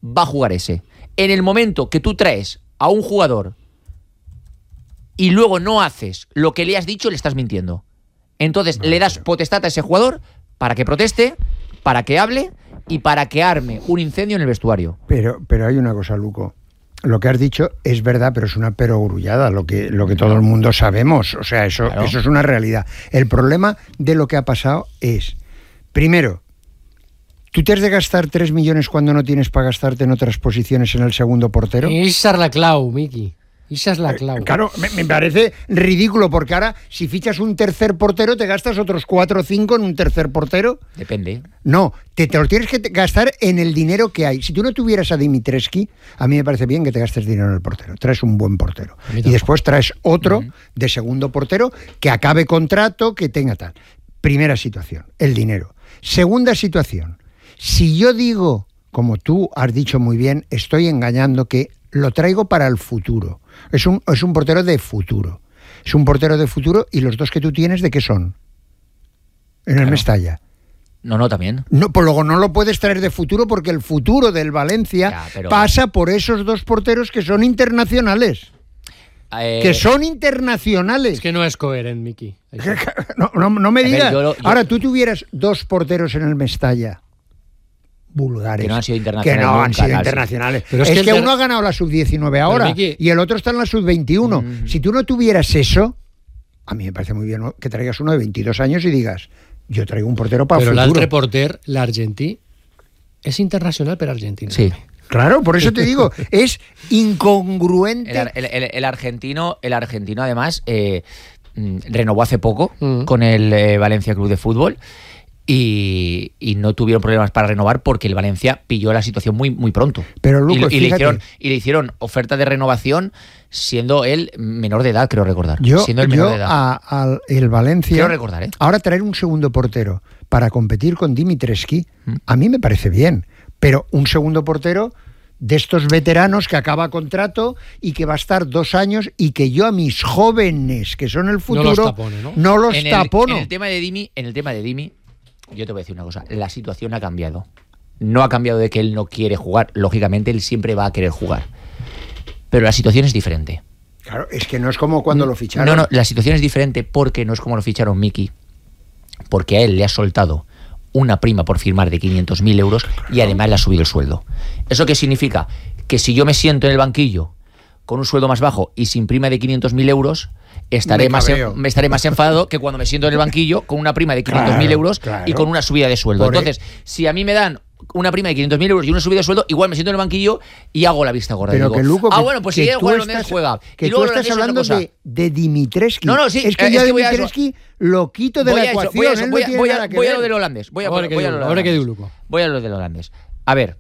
va a jugar ese. En el momento que tú traes a un jugador y luego no haces lo que le has dicho, le estás mintiendo. Entonces le das potestad a ese jugador para que proteste, para que hable y para que arme un incendio en el vestuario. Pero hay una cosa, Luco. Lo que has dicho es verdad, pero es una perogrullada, lo que todo el mundo sabemos. O sea, eso es una realidad. El problema de lo que ha pasado es, primero, ¿tú te has de gastar 3 millones cuando no tienes para gastarte en otras posiciones en el segundo portero? Esa es la clau, Miki. Esa es la clau. Claro, me parece ridículo, porque ahora, si fichas un tercer portero, ¿te gastas otros 4 o 5 en un tercer portero? Depende. No, te lo tienes que gastar en el dinero que hay. Si tú no tuvieras a Dimitrescu, a mí me parece bien que te gastes dinero en el portero. Traes un buen portero. Y después traes otro de segundo portero que acabe contrato, que tenga tal. Primera situación, el dinero. Segunda situación, si yo digo, como tú has dicho muy bien, estoy engañando, que lo traigo para el futuro. Es un portero de futuro. Es un portero de futuro, y los dos que tú tienes, ¿de qué son? En el Mestalla. No, también. No, pues luego no lo puedes traer de futuro, porque el futuro del Valencia pasa por esos dos porteros que son internacionales. Que son internacionales. Es que no es coherente, Miki. No me digas. Ahora, tú tuvieras 2 porteros en el Mestalla vulgares, que no han sido internacionales. Que no han sido internacionales. Pero es que uno ha ganado la sub-19 ahora, Miki, y el otro está en la sub-21. Si tú no tuvieras eso, a mí me parece muy bien que traigas uno de 22 años y digas, yo traigo un portero para el futuro. Pero l'altre porter, l'argentí, és internacional per Argentina. Sí. Claro, por eso te digo, es incongruente. El argentino además, renovó hace poco con el Valencia Club de Fútbol. Y no tuvieron problemas para renovar porque el Valencia pilló la situación muy, muy pronto. Pero Lucas, y le hicieron oferta de renovación siendo él menor de edad, creo recordar. Siendo el menor de edad. El Valencia, quiero recordar, ahora traer un segundo portero para competir con Dimitrescu, a mí me parece bien. Pero un segundo portero de estos veteranos que acaba contrato y que va a estar 2 años, y que yo a mis jóvenes, que son el futuro, no los tapono. En el tema de Dimi, yo te voy a decir una cosa, la situación ha cambiado. No ha cambiado de que él no quiere jugar, lógicamente él siempre va a querer jugar. Pero la situación es diferente. Claro, es que no es como cuando lo ficharon. No, la situación es diferente porque no es como lo ficharon Miki, porque a él le ha soltado una prima por firmar de 500.000 euros y además le ha subido el sueldo. ¿Eso qué significa? Que si yo me siento en el banquillo con un sueldo más bajo y sin prima de 500.000 euros, estaré más enfadado que cuando me siento en el banquillo con una prima de 500.000 euros y con una subida de sueldo. Entonces, si a mí me dan una prima de 500.000 euros y una subida de sueldo, igual me siento en el banquillo y hago la vista gorda. Pero digo, que Luco, bueno, pues si juega donde juega. Que tú estás hablando de Dimitrescu. No, sí. Es que yo a Dimitrescu lo quito de la ecuación. Voy a lo del holandés. Voy a lo del holandés. A ver,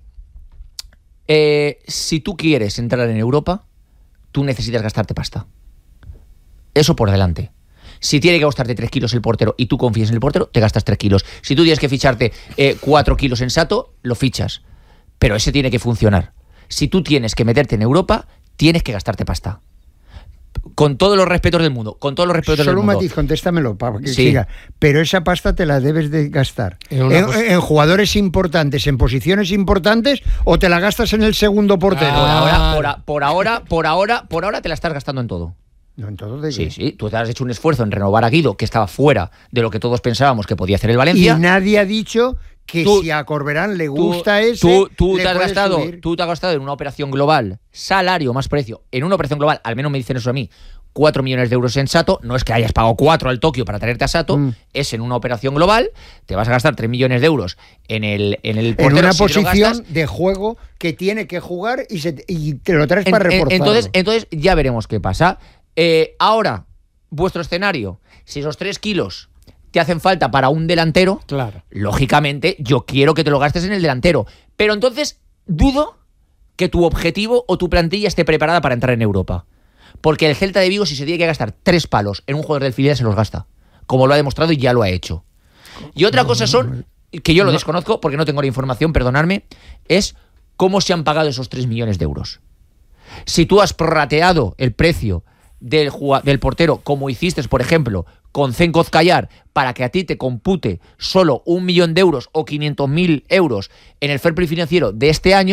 si tú quieres entrar en Europa, tú necesitas gastarte pasta. Eso por delante. Si tiene que costarte 3 kilos el portero y tú confías en el portero, te gastas 3 kilos. Si tú tienes que ficharte 4 kilos en Sato, lo fichas. Pero ese tiene que funcionar. Si tú tienes que meterte en Europa, tienes que gastarte pasta. Con todos los respetos del mundo. Solo un matiz, contéstamelo para que siga. Pero esa pasta te la debes de gastar en jugadores importantes, en posiciones importantes, o te la gastas en el segundo portero. Por ahora te la estás gastando en todo. No, en todo. Sí. Tú te has hecho un esfuerzo en renovar a Guido, que estaba fuera de lo que todos pensábamos que podía hacer el Valencia. Y nadie ha dicho que si a Corberán le gusta tú te has gastado en una operación global, salario más precio, en una operación global, al menos me dicen eso a mí, 4 millones de euros en Sato. No es que hayas pagado 4 al Tokio para traerte a Sato, es en una operación global, te vas a gastar 3 millones de euros en el portero. En una posición de juego que tiene que jugar y te lo traes para reforzarlo. Entonces ya veremos qué pasa. Ahora, vuestro escenario, si esos 3 kilos te hacen falta para un delantero, claro, lógicamente yo quiero que te lo gastes en el delantero. Pero entonces dudo que tu objetivo o tu plantilla esté preparada para entrar en Europa. Porque el Celta de Vigo, si se tiene que gastar 3 palos en un jugador del filial, se los gasta. Como lo ha demostrado y ya lo ha hecho. Y otra cosa son, que yo lo desconozco porque no tengo la información, perdonadme, es cómo se han pagado esos 3 millones de euros. Si tú has prorrateado el precio del portero, como hiciste, por ejemplo, con Zenko Zkayar, para que a ti te compute solo 1 millón de euros o 500.000 euros en el fair play financiero de este año,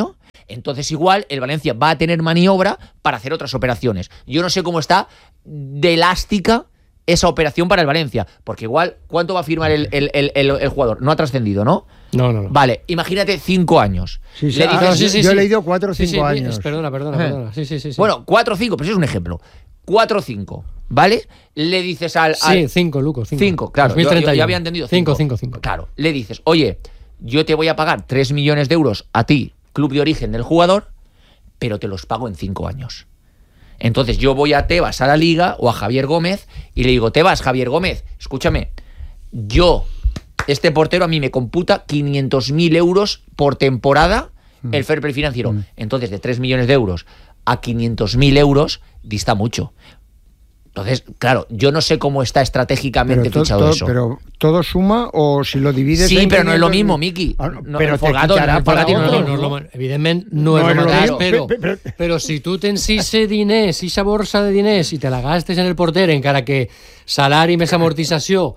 Entonces igual el Valencia va a tener maniobra para hacer otras operaciones. Yo no sé cómo está de elástica esa operación para el Valencia, porque igual, ¿cuánto va a firmar el jugador? No ha trascendido, ¿no? No. Vale, imagínate 5 años. Sí, yo he leído 4 o 5 años. Perdona. Sí. Bueno, 4 o 5, pero eso es un ejemplo. 4 o 5, ¿vale? Le dices al... Sí, 5, Luco. 5, claro. 2031. Yo había entendido 5. 5. Claro, le dices, oye, yo te voy a pagar 3 millones de euros a ti, club de origen del jugador, pero te los pago en 5 años. Entonces yo voy a Tebas a la Liga o a Javier Gómez y le digo, Tebas, Javier Gómez, escúchame, este portero a mí me computa 500.000 euros por temporada el fair play financiero. Entonces de 3 millones de euros a 500.000 euros dista mucho. Entonces, claro, yo no sé cómo está estratégicamente fichado eso. Pero todo suma o si lo divides... Sí, pero no es lo mismo, Miki. Pero evidentemente no es lo mateix, però si tu tens eixe diners, eixa borsa de diners i te la gastes en el porter, encara que salari més amortització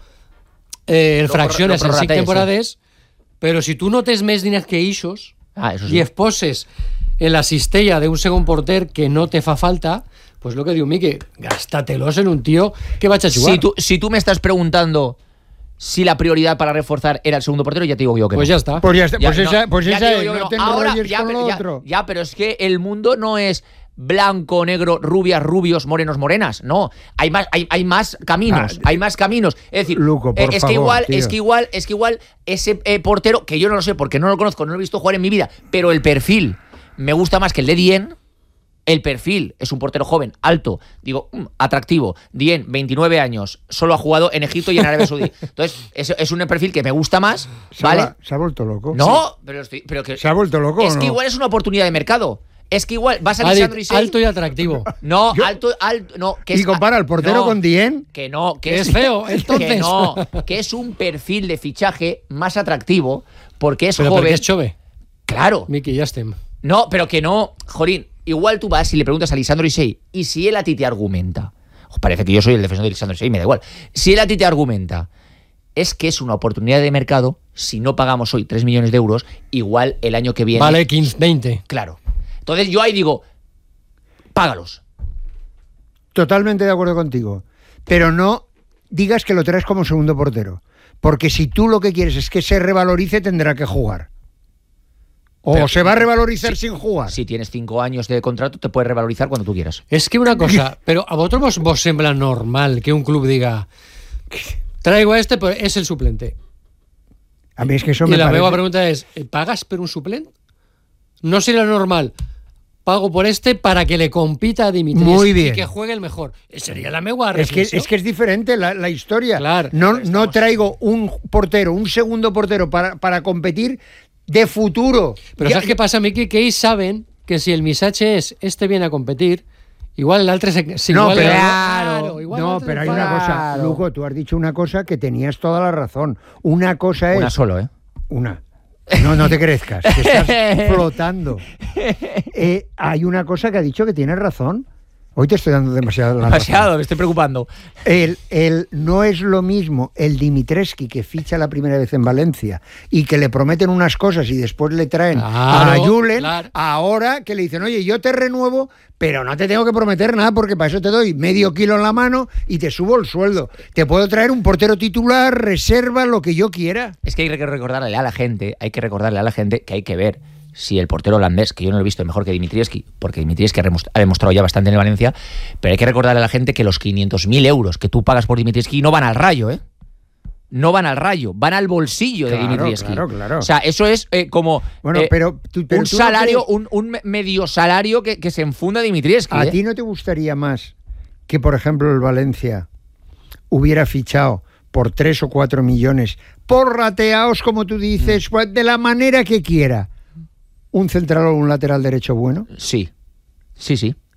el fracciones en 5 temporades, però si tu no tens més diners que eixos i es poses en la cistella d'un segon porter que no te fa falta, pues lo que diu Miqui, gástatelos en un tío que va a jugar. Si tú me estás preguntando si la prioridad para reforzar era el segundo portero, ya te digo yo que pues no. Ya está. Pues esa es, no te enrolles con lo otro. Ya, pero es que el mundo no es blanco, negro, rubias, rubios, morenos, morenas. No, hay más caminos, hay más caminos. Es decir, Luco, por favor, es que igual ese portero, que yo no lo sé porque no lo conozco, no lo he visto jugar en mi vida, pero el perfil me gusta más que el de Dien. El perfil es un portero joven, alto, atractivo. Dien, 29 años, solo ha jugado en Egipto y en Arabia Saudí. Entonces, es un perfil que me gusta más, ¿vale? ¿Se ha vuelto loco? No, sí. pero que... ¿Se ha vuelto loco Es o no? que igual es una oportunidad de mercado. Es que igual vas a Lisandro Isei... Alto y atractivo. No, alto, no. ¿Y compara al portero con Dien? Que no, que es feo, entonces. Que no, que es un perfil de fichaje más atractivo porque es pero joven. Porque es chove. Claro. Miki, ya estem. No, pero que no, Jorín. Igual tú vas y le preguntas a Lisandro Isei, y si él a ti te argumenta, parece que yo soy el defensor de Lisandro Isei, me da igual, si él a ti te argumenta, es que es una oportunidad de mercado, si no pagamos hoy 3 millones de euros, igual el año que viene... Vale 15, 20. Claro. Entonces yo ahí digo, págalos. Totalmente de acuerdo contigo, pero no digas que lo traes como segundo portero, porque si tú lo que quieres es que se revalorice, tendrá que jugar. O se va a revalorizar sin jugar. Si tienes 5 años de contrato, te puedes revalorizar cuando tú quieras. Es que una cosa, pero a vosotros vos sembla normal que un club diga traigo a este, pero es el suplente. A mí es que eso y me la parece... meva pregunta es, ¿pagas por un suplente? No sería normal. Pago por este para que le compita a Dimitris. Muy bien. Y que juegue el mejor. Sería la meva es que es diferente la historia. Claro, no traigo un portero, un segundo portero para competir de futuro. Pero ¿sabes qué pasa, Miki? Que ells saben que si el missatge es este viene a competir, igual el altre se no, igual pero, claro, igual no, pero hay una cosa, Luco, tú has dicho una cosa que tenías toda la razón. Una cosa es... Una solo, ¿eh? Una. No te crezcas, que estás flotando. Hay una cosa que ha dicho que tienes razón. Hoy te estoy dando demasiado la razón. Me estoy preocupando. No es lo mismo el Dimitrescu que ficha la primera vez en Valencia y que le prometen unas cosas y después le traen a Julen, ahora que le dicen, oye, yo te renuevo, pero no te tengo que prometer nada porque para eso te doy medio kilo en la mano y te subo el sueldo. Te puedo traer un portero titular, reserva, lo que yo quiera. Es que hay que recordarle a la gente que hay que ver si el portero holandés, que yo no lo he visto mejor que Dimitrievski, porque Dimitrievski ha demostrado ya bastante en el Valencia, pero hay que recordarle a la gente que los 500.000 euros que tú pagas por Dimitrievski no van al Rayo, ¿eh? No van al Rayo, van al bolsillo de Dimitrievski. Claro. O sea, eso es como pero un salario, un medio salario que se enfunda Dimitrievski. ¿A ti no te gustaría más que, por ejemplo, el Valencia hubiera fichado por 3 o 4 millones, por rateados, como tú dices, de la manera que quiera, un central o un lateral derecho bueno? Sí.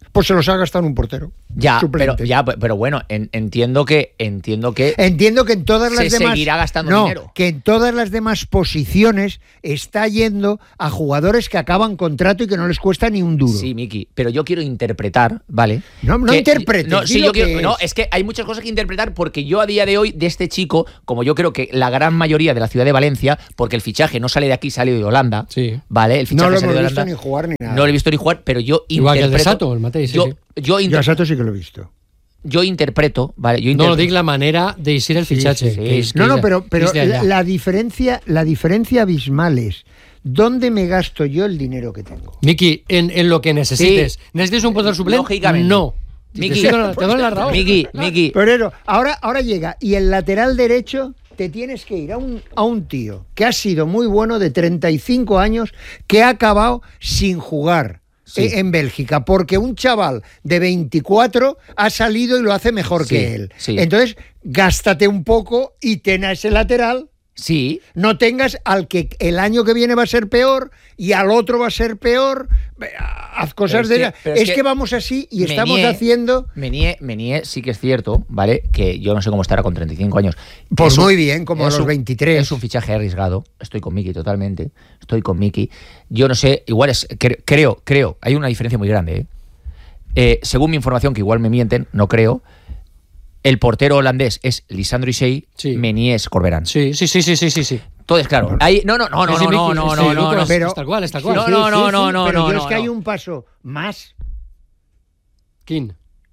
Pues se los ha gastado en un portero. Ya, pero bueno, entiendo que en todas las se demás seguirá gastando dinero. Que en todas las demás posiciones está yendo a jugadores que acaban contrato y que no les cuesta ni un duro. Sí, Miki, pero yo quiero interpretar, ¿vale? No interpretes. Es que hay muchas cosas que interpretar porque yo a día de hoy de este chico, como yo creo que la gran mayoría de la ciudad de Valencia, porque el fichaje no sale de aquí, sale de Holanda, sí. ¿vale? El fichaje no lo sale de hemos Holanda. visto ni jugar ni nada. No lo he visto ni jugar, pero yo igual interpreto. Que el de Sato, el Matei, sí. Yo a Sato sí que lo he visto. Yo interpreto, ¿vale? No digo la manera de ir el fichaje. Sí. Pero la diferencia abismal es ¿dónde me gasto yo el dinero que tengo? Miki, en lo que necesites. Sí. ¿Necesites un portero suplente? Lógicamente. No. Miki, te doy la razón. Miki. Pero ahora llega y el lateral derecho te tienes que ir a un tío que ha sido muy bueno de 35 años que ha acabado sin jugar. Sí. En Bélgica, porque un chaval de 24 ha salido y lo hace mejor que él. Sí. Entonces, gástate un poco y ten a ese lateral. Sí. No tengas al que el año que viene va a ser peor y al otro va a ser peor. Haz cosas es que vamos así y estamos haciendo... Menier sí que es cierto, ¿vale? Que yo no sé cómo estará con 35 años. Pues muy bien, como a los 23. Es un fichaje arriesgado. Estoy con Miki totalmente. Yo no sé, igual es... Creo, hay una diferencia muy grande, según mi información, que igual me mienten, no creo... El portero holandés es Lisandro Isey, sí. Menier es Corberán. Sí. Entonces, claro, ahí no. Pero tal cual. No. Pero es que hay un paso más. ¿Quién?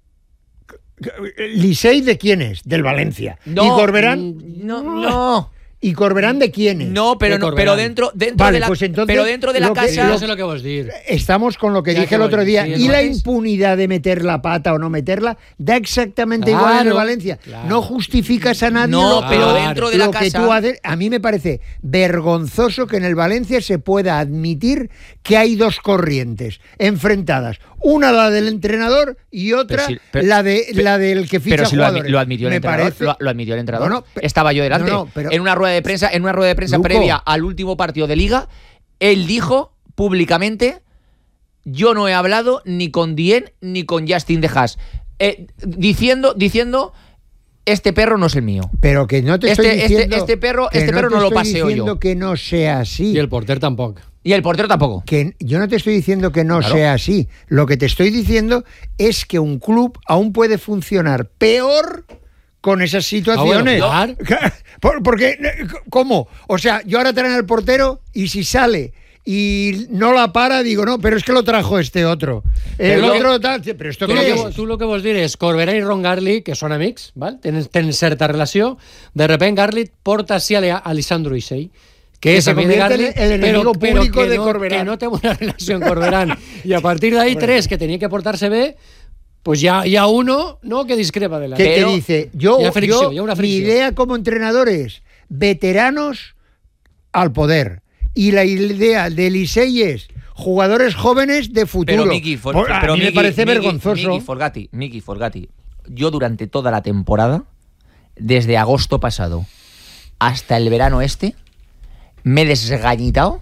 ¿Lisey de quién es? Del Valencia. No, ¿Y Corberán? No. ¿Y Corberán de quién es? No, pero dentro vale, de la, pues entonces, pero dentro de la casa. No sé lo que vos dir. Estamos con lo que dije el otro día. Y la impunidad de meter la pata o no meterla da exactamente igual en el Valencia. Claro. No justificas a nadie. Pero dentro de la casa. Que tú haces, a mí me parece vergonzoso que en el Valencia se pueda admitir que hay dos corrientes enfrentadas. Una la del entrenador y otra la del que ficha jugadores. Pero si lo admitió el entrenador. Lo admitió el entrenador. No, estaba yo delante. En una rueda de prensa Luco, previa al último partido de Liga, él dijo públicamente: yo no he hablado ni con Dien ni con Justin De Haas, diciendo este perro no es el mío. Pero que no te estoy diciendo este perro no lo paseo yo. Que no sea así. Y el portero tampoco. Que yo no te estoy diciendo que no sea así. Lo que te estoy diciendo es que un club aún puede funcionar peor con esas situaciones. Porque, ¿cómo? O sea, yo ahora traen al portero y si sale y no la para, digo, no, pero es que lo trajo este otro. Pero esto tú lo que vos dirés, Corberán y Ron Garli, que son amics, ¿vale? Tenen certa relació, de repente Garli porta así a Lisandro Isey, que se convierte en el enemigo público de Corberán. Que no tengo una relación con Corberán. Y a partir de ahí, tres que tenía que portarse bé, pues ya uno, ¿no?, que discrepa de la... ¿Qué te dice? Mi idea como entrenador es veteranos al poder. Y la idea del Isey es jugadores jóvenes de futuro. Pero a mí me parece vergonzoso. Miki Folgati, yo durante toda la temporada, desde agosto pasado hasta el verano me he desgañitado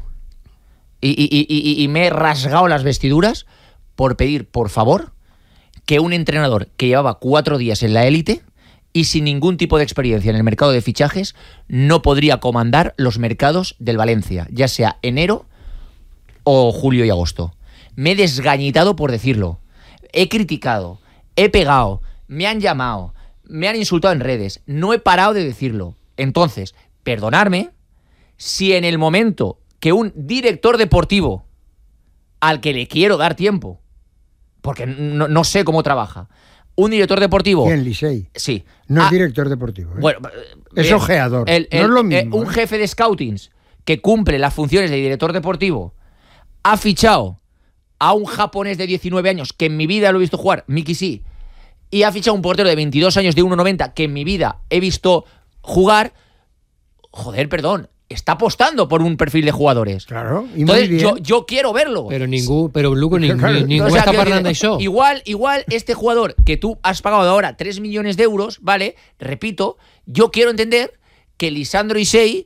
y me he rasgado las vestiduras por pedir, por favor, que un entrenador que llevaba 4 días en la élite y sin ningún tipo de experiencia en el mercado de fichajes no podría comandar los mercados del Valencia, ya sea enero o julio y agosto. Me he desgañitado por decirlo. He criticado, he pegado, me han llamado, me han insultado en redes. No he parado de decirlo. Entonces, perdonadme si en el momento que un director deportivo al que le quiero dar tiempo, porque no sé cómo trabaja, un director deportivo... ¿Quién, Lisey? Sí. No es director deportivo. Bueno, es ojeador. No es lo mismo. Un jefe de scoutings que cumple las funciones de director deportivo ha fichado a un japonés de 19 años que en mi vida lo he visto jugar, Miki sí, y ha fichado a un portero de 22 años de 1,90 que en mi vida he visto jugar. Joder, perdón, está apostando por un perfil de jugadores. Claro, y entonces muy bien. yo quiero verlo. Pero Luco, ningún está parlando això. Igual este jugador que tú has pagado ahora 3 millones de euros, ¿vale? Repito, yo quiero entender que Lisandro Isey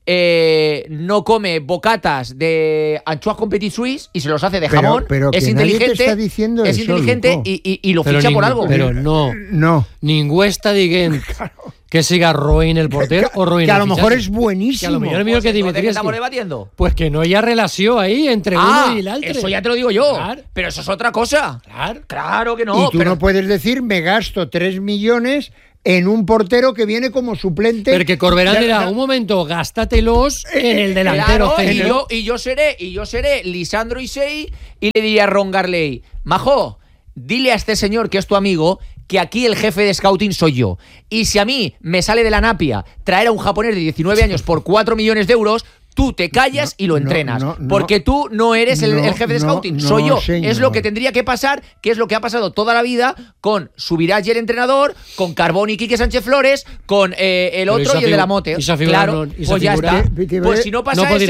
no come bocatas de anchoas con petit suisse y se los hace de jamón. Pero es que inteligente, nadie te está diciendo es eso, inteligente Luco. y lo ficha por algo. Pero no. Ningú està dient que siga roïn el porter o roïn que a el lo mejor fitxatge. es buenísimo. Que a lo mejor es millor que ¿De qué Dimitrievski. estamos debatiendo? Pues que no hi ha relació ahí entre uno y l'altre. Eso ya te lo digo yo. Claro. Pero eso es otra cosa. Claro que no. Y tú pero... no puedes decir, me gasto 3 millones en un portero que viene como suplente. Perquè Corberán dirà, un momento, gástatelos en el delantero. Claro, y yo seré Lisandro Isei y le diría a Ron Garley, Majo, dile a este señor que es tu amigo que aquí el jefe de scouting soy yo. Y si a mí me sale de la napia traer a un japonés de 19 años por 4 millones de euros, tú te callas y lo entrenas. Porque tú no eres el jefe de scouting, soy yo. Señor. Es lo que tendría que pasar, que es lo que ha pasado toda la vida con Subirats, el entrenador, con Carboni y Quique Sánchez Flores, con el otro y el de la Mote. Claro, pues ya está. Pues si no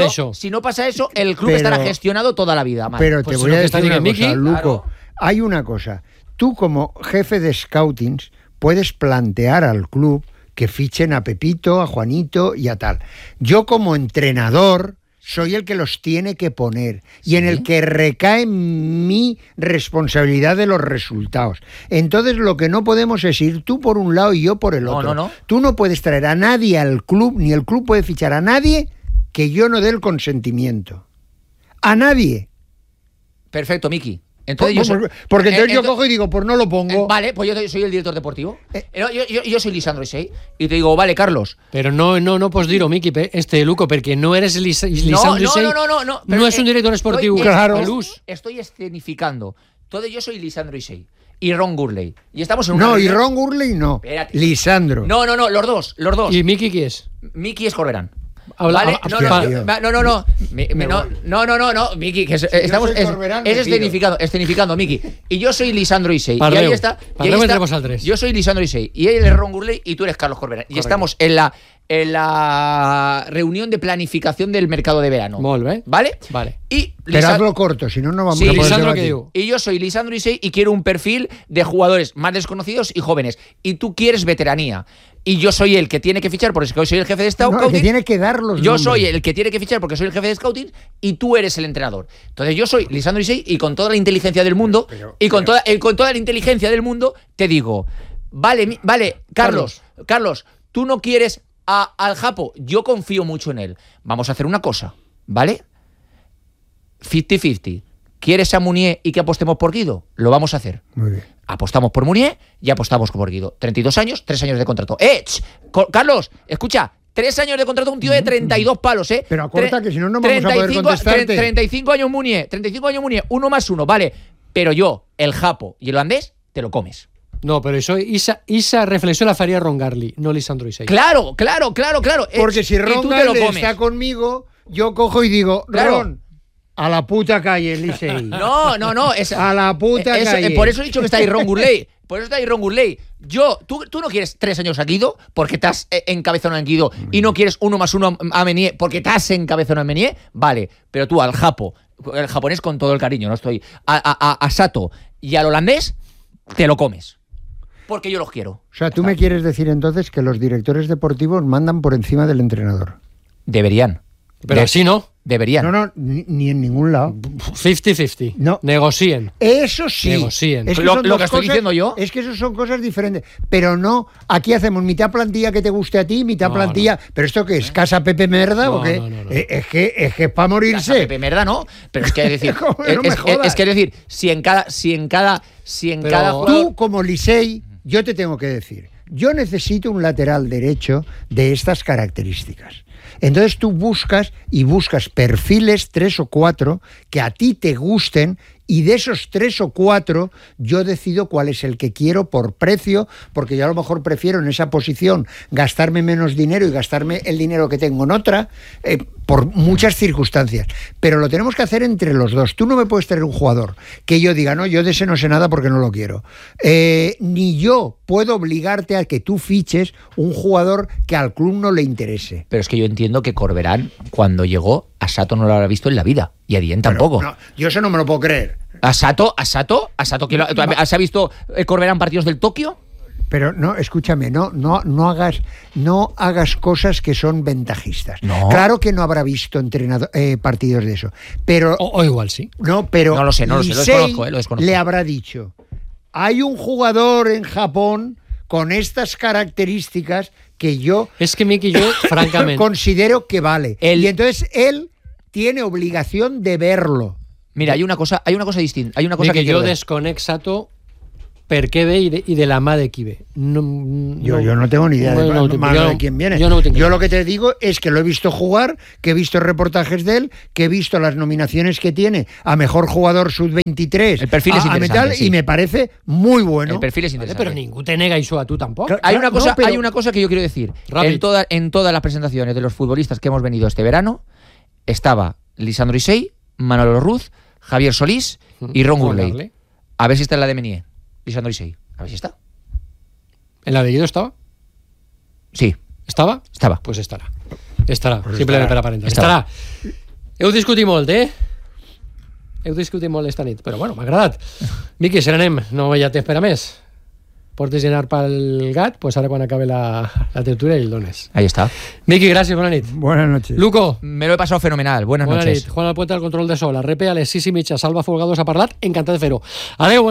pasa eso, el club estará gestionado toda la vida. Pero te voy a decir una cosa, Luco. Claro. Hay una cosa. Tú como jefe de scoutings puedes plantear al club que fichen a Pepito, a Juanito y a tal. Yo como entrenador soy el que los tiene que poner y en el que recae mi responsabilidad de los resultados. Entonces lo que no podemos es ir tú por un lado y yo por el otro. No. Tú no puedes traer a nadie al club, ni el club puede fichar a nadie que yo no dé el consentimiento. A nadie. Perfecto, Miki. Entonces porque entonces yo cojo y digo, pues no lo pongo. Vale, pues yo soy el director deportivo. Yo soy Lisandro Isei y te digo, vale, Carlos. Pero no pots dir-ho, Miki, Luco, perquè no eres Lisandro Isei. No es un director esportiu. Claro. Estoy escenificando. Entonces yo soy Lisandro Isei y Ron Gurley. Y estamos en No, y Ron Gurley no. Espérate. Lisandro. No, los dos. ¿Y Miki qui és? Miki es Corberán. Vale, no, Miki, que estamos escenificando, Miki. Y yo soy Lisandro Isei. Parleu, y ahí está. entre vosaltres. Yo soy Lisandro Isei. Y él es Ron Gurley y tú eres Carlos Corberán. Y estamos en la reunión de planificación del mercado de verano. Molt bé. ¿Vale? Vale. Pero hazlo corto, si no vamos Sí, a poder Lisandro, debatir. ¿qué digo? Y yo soy Lisandro Isei y quiero un perfil de jugadores más desconocidos y jóvenes. Y tú quieres veteranía. Y yo soy el que tiene que fichar porque soy el jefe de scouting. No, el que tiene que dar los Yo nombres. soy el que tiene que fichar porque soy el jefe de scouting y tú eres el entrenador. Entonces yo soy Lisandro Isei y con toda la inteligencia del mundo con toda la inteligencia del mundo te digo, vale, Carlos, tú no quieres al Japo, yo confío mucho en él. Vamos a hacer una cosa, ¿vale? 50-50. ¿Quieres a Munier y que apostemos por Guido? Lo vamos a hacer. Muy bien. Apostamos por Munier y apostamos por Guido. 32 años, 3 años de contrato. Carlos, escucha, 3 años de contrato, un tío de 32 palos, ¿eh? Pero acorta que si no vamos a poder contestarte. 35 años Munier, 1 más 1, vale. Pero yo, el Japo y el holandés, te lo comes. No, pero esa reflexión la faria Ron Garley, no Lisandro Isei. Claro. Porque si Ron Garley está conmigo, yo cojo y digo, Ron, a la puta calle, Licey. No. A la puta calle. Por eso he dicho que está ahí Ron Gurley. Tú no quieres 3 años a Guido porque te has encabezado en Guido y no quieres 1 más 1 a Menier porque te has encabezado en Menier. Vale, pero tú al Japo, el japonés con todo el cariño, no estoy. A Sato y al holandés, te lo comes. Porque yo los quiero. O sea, tú me quieres decir entonces que los directores deportivos mandan por encima del entrenador. Deberían. Pero así no. Deberían. No, ni en ningún lado. 50-50. No. Negocien. Eso sí. Negocien. Es que Lo son que dos estoy diciendo yo. Es que eso son cosas diferentes. Pero no, aquí hacemos mitad plantilla que te guste a ti, mitad plantilla. ¿Pero esto qué es? ¿Casa Pepe Merda o qué? No. Es que es para morirse. Casa Pepe Merda no. Pero es que decir. es que decir, si en cada jugador. Tú, como Licey, yo te tengo que decir, yo necesito un lateral derecho de estas características. Entonces tú buscas perfiles 3 o 4 que a ti te gusten y de esos 3 o 4 yo decido cuál es el que quiero por precio, porque yo a lo mejor prefiero en esa posición gastarme menos dinero y gastarme el dinero que tengo en otra, por muchas circunstancias. Pero lo tenemos que hacer entre los dos. Tú no me puedes tener un jugador que yo diga, no, yo de ese no sé nada porque no lo quiero. Ni yo puedo obligarte a que tú fiches un jugador que al club no le interese. Pero es que yo entiendo que Corberán, cuando llegó, a Sato no lo habrá visto en la vida. Y a Dien tampoco. No, yo eso no me lo puedo creer. ¿A Sato? ¿Se ha visto Corberán partidos del Tokio? Pero no, escúchame, no hagas cosas que son ventajistas. No. Claro que no habrá visto partidos de eso, pero o igual sí. No, pero no lo sé, lo desconozco, lo desconozco. Le habrá dicho: hay un jugador en Japón con estas características que yo... Es que, Miki, yo, francamente... considero que vale. Y entonces él tiene obligación de verlo. Mira, hay una cosa distinta. Hay una cosa Miki, que yo desconexato per què ve y de la mà de qui ve. Yo no tengo ni idea de quién viene. Yo lo que te digo es que lo he visto jugar, que he visto reportajes de él, que he visto las nominaciones que tiene a Mejor Jugador Sub-23. El perfil es interesante, sí. Y me parece muy bueno. El perfil es interesante. Pero ningún te nega eso a tú tampoco. Claro, hay una cosa que yo quiero decir. En todas las presentaciones de los futbolistas que hemos venido este verano, estaba Lisandro Isey, Manolo Ruz, Javier Solís y Ron Gurley. A ver si está en la de Menier. Lisandro Isey. A ver si está. ¿En la de Guido estaba? Sí. ¿Estaba? Estava. Pues estarà. Simplement per aparentar. Estarà. Heu discutit molt, Heu discutit molt esta nit. Però bueno, m'ha agradat. Miqui, se n'anem. No hi ha temps per a més. Portes llenar pel gat, pues ahora cuando acabe la tertulia y el dones. Ahí está. Miki, gracias, buenas noches. Buenas noches. Luco. Me lo he pasado fenomenal. Buenas noches. Juan Alpuente al control de sol. A Repe, a les 6:30. Salva Folgados ha parlat. Encantat de fer-ho. Adeu,